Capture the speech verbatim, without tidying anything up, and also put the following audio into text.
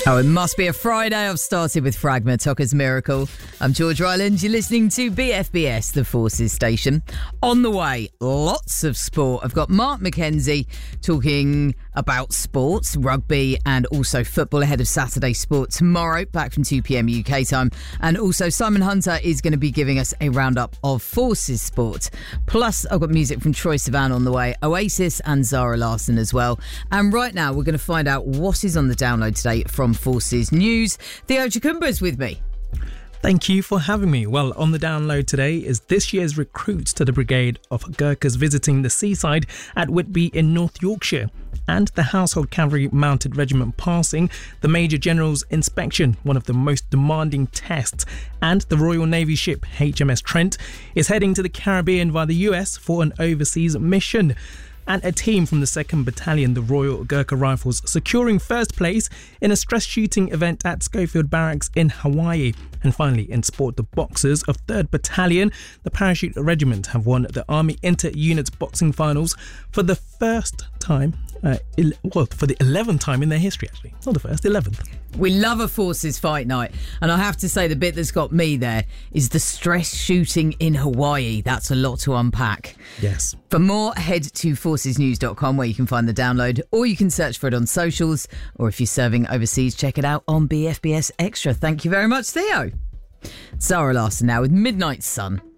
Oh, it must be a Friday. I've started with Fragma, Tucker's Miracle. I'm George Ryland. You're listening to B F B S, the Forces station. On the way, lots of sport. I've got Mark McKenzie talking about sports, rugby and also football ahead of Saturday Sport tomorrow, back from two p.m. U K time. And also Simon Hunter is going to be giving us a roundup of Forces sport. Plus, I've got music from Troye Sivan on the way, Oasis and Zara Larsson as well. And right now, we're going to find out what is on the download today from Forces News. Theo Chukumba's with me. Thank you for having me. Well, on the download today is this year's recruits to the Brigade of Gurkhas visiting the seaside at Whitby in North Yorkshire, and the Household Cavalry Mounted Regiment passing the Major General's inspection, one of the most demanding tests, and the Royal Navy ship H M S Trent is heading to the Caribbean via the U S for an overseas mission. And a team from the second Battalion, the Royal Gurkha Rifles, securing first place in a stress shooting event at Schofield Barracks in Hawaii. And finally, in sport, the Boxers of third Battalion, the Parachute Regiment, have won the Army Inter-Units Boxing Finals for the first time, uh, el- well, for the eleventh time in their history, actually. Not the first, eleventh. We love a Forces fight night. And I have to say, the bit that's got me there is the stress shooting in Hawaii. That's a lot to unpack. Yes. For more, head to forces news dot com where you can find the download, or you can search for it on socials, or if you're serving overseas, check it out on B F B S Extra. Thank you very much, Theo. Zara Larsson now with Midnight Sun.